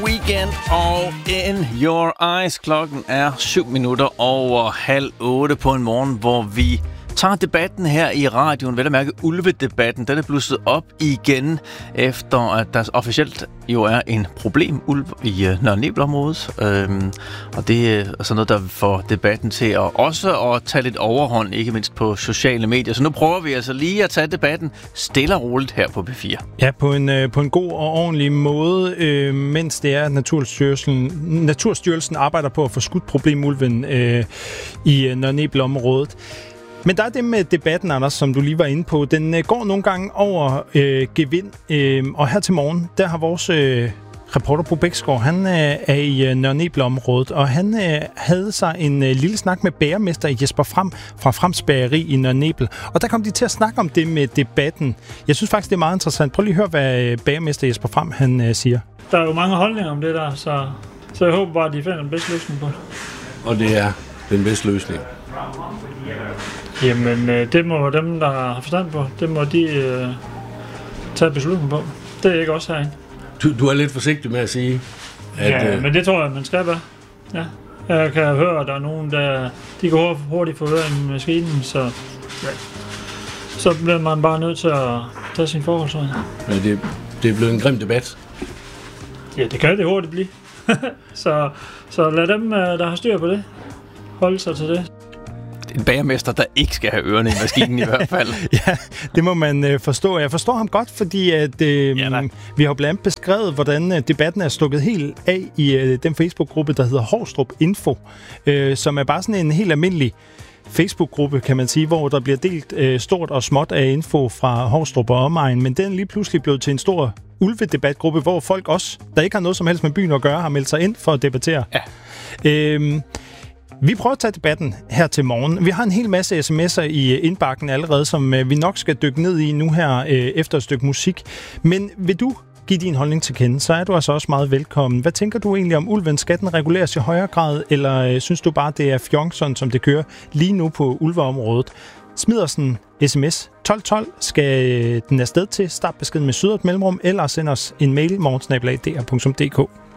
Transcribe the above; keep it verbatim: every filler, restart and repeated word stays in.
Weekend og In Your Eyes. Klokken er syv minutter over halv otte på en morgen, hvor vi tager debatten her i radioen. Vel at mærke ulvedebatten. Den er blusset op igen, efter at der officielt jo er en problemulv i uh, Nørre Nebel-området. Øhm, og det er sådan noget, der får debatten til at også at tage lidt overhånd, ikke mindst på sociale medier. Så nu prøver vi altså lige at tage debatten stille og roligt her på B fire. Ja, på en, øh, på en god og ordentlig måde, øh, mens det er, at Naturstyrelsen, Naturstyrelsen arbejder på at få skudt problemulven øh, i øh, Nørre Nebel-området. Men der er det med debatten, Anders, som du lige var inde på. Den øh, går nogle gange over øh, gevind, øh, og her til morgen, der har vores øh, reporter Bo Bæksgaard, han øh, er i øh, Nørre Nebel-området, og han øh, havde sig en øh, lille snak med bagermester Jesper Fram fra Frams Bageri i Nørre Nebel. Og der kom de til at snakke om det med debatten. Jeg synes faktisk, det er meget interessant. Prøv lige at høre, hvad øh, bagermester Jesper Fram han øh, siger. Der er jo mange holdninger om det der, så, så jeg håber bare, at de finder den bedste løsning på det. Og det er den bedste løsning? Jamen, det må dem, der har forstand på, det må de øh, tage beslutning på. Det er ikke også herinde. Du, du er lidt forsigtig med at sige, at... Ja, øh... men det tror jeg, man skal være. Ja. Jeg kan høre, at der er nogen, der de går hurtigt for øre i maskinen, så, ja. Så bliver man bare nødt til at tage sin forholdsregning. Men det, det er blevet en grim debat. Ja, det kan det hurtigt blive. så, så lad dem, der har styr på det, holde sig til det. En bagermester, der ikke skal have ørerne i maskinen i hvert fald. Ja, det må man øh, forstå. Jeg forstår ham godt, fordi at, øh, ja, vi har blandt andet beskrevet, hvordan øh, debatten er stukket helt af i øh, den Facebook-gruppe, der hedder Hovstrup Info, øh, som er bare sådan en helt almindelig Facebook-gruppe, kan man sige, hvor der bliver delt øh, stort og småt af info fra Hovstrup og omegn, men den er lige pludselig blevet til en stor ulvedebatgruppe, hvor folk også, der ikke har noget som helst med byen at gøre, har meldt sig ind for at debattere. Ja. Øh, Vi prøver at tage debatten her til morgen. Vi har en hel masse sms'er i indbakken allerede, som vi nok skal dykke ned i nu her efter et stykke musik. Men vil du give din holdning til kende, så er du altså også meget velkommen. Hvad tænker du egentlig om ulven? Skal den reguleres i højere grad, eller synes du bare, det er fjong, sådan som det kører lige nu på ulveområdet? Smid os en sms. tolv tolv skal den afsted til. Start beskeden med sydret mellemrum, eller send os en mail morgen snabel-a d r punktum d k.